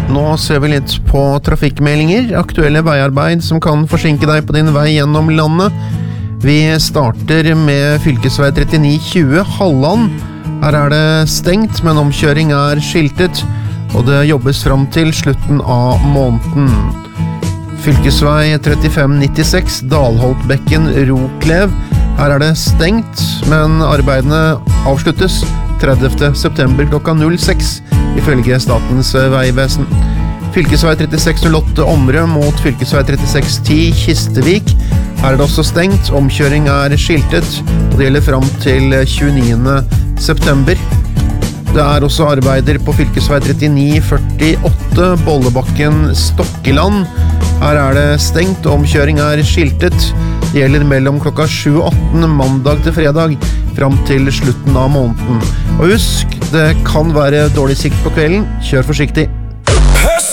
Nå ser vi litt på trafikkmeldinger, aktuelle veiarbeid som kan forsinke deg på din vei gjennom landet. Vi starter med fylkesvei 3920 Halland. Her er det stengt, men omkjøring er skiltet, og det jobbes fram til slutten av måneden. Fylkesvei 3596 Dalholtbekken Roklev. Her er det stengt, men arbeidene avsluttes 30. september klokka 06, ifølge Statens vegvesen. Fylkesvei 3608 Omre mot fylkesvei 3610 Kistevik. Her er det også stengt, omkjøring er skiltet, og det gjelder fram til 29. september. Det er også arbeider på fylkesvei 3948 Bollebakken Stokkeland. Her er det stengt, omkjøring er skiltet. Det gjelder mellom klokka 7 og 18 mandag til fredag, fram til slutten av måneden. Og husk, det kan være dårlig sikt på kvelden. Kjør forsiktig.